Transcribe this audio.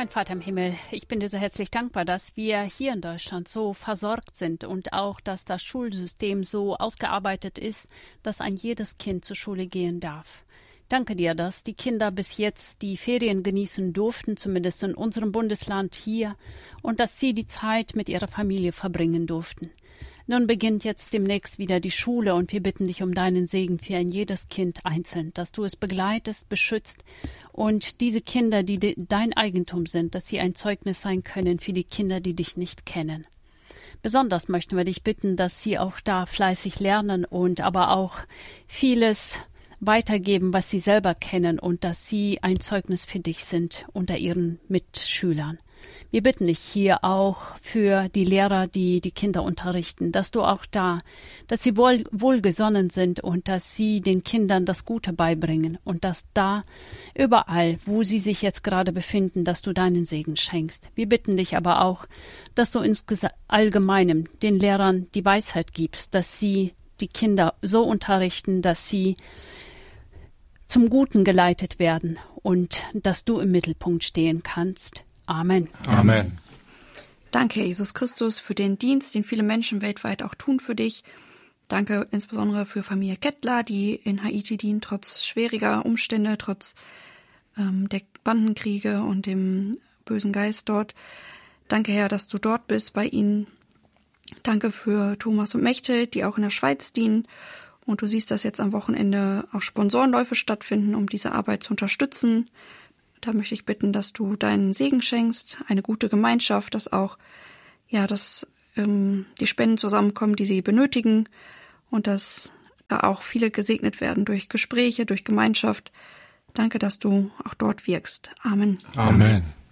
Mein Vater im Himmel, ich bin dir so herzlich dankbar, dass wir hier in Deutschland so versorgt sind und auch, dass das Schulsystem so ausgearbeitet ist, dass ein jedes Kind zur Schule gehen darf. Danke dir, dass die Kinder bis jetzt die Ferien genießen durften, zumindest in unserem Bundesland hier, und dass sie die Zeit mit ihrer Familie verbringen durften. Nun beginnt jetzt demnächst wieder die Schule und wir bitten dich um deinen Segen für ein jedes Kind einzeln, dass du es begleitest, beschützt und diese Kinder, die dein Eigentum sind, dass sie ein Zeugnis sein können für die Kinder, die dich nicht kennen. Besonders möchten wir dich bitten, dass sie auch da fleißig lernen und aber auch vieles weitergeben, was sie selber kennen und dass sie ein Zeugnis für dich sind unter ihren Mitschülern. Wir bitten dich hier auch für die Lehrer, die die Kinder unterrichten, dass du auch da, dass sie wohlgesonnen sind und dass sie den Kindern das Gute beibringen und dass da überall, wo sie sich jetzt gerade befinden, dass du deinen Segen schenkst. Wir bitten dich aber auch, dass du allgemeinem den Lehrern die Weisheit gibst, dass sie die Kinder so unterrichten, dass sie zum Guten geleitet werden und dass du im Mittelpunkt stehen kannst. Amen. Amen. Danke, Jesus Christus, für den Dienst, den viele Menschen weltweit auch tun für dich. Danke insbesondere für Familie Kettler, die in Haiti dient, trotz schwieriger Umstände, trotz der Bandenkriege und dem bösen Geist dort. Danke, Herr, dass du dort bist bei ihnen. Danke für Thomas und Mechte, die auch in der Schweiz dienen. Und du siehst, dass jetzt am Wochenende auch Sponsorenläufe stattfinden, um diese Arbeit zu unterstützen. Da möchte ich bitten, dass du deinen Segen schenkst, eine gute Gemeinschaft, dass auch, dass die Spenden zusammenkommen, die sie benötigen und dass auch viele gesegnet werden durch Gespräche, durch Gemeinschaft. Danke, dass du auch dort wirkst. Amen. Amen.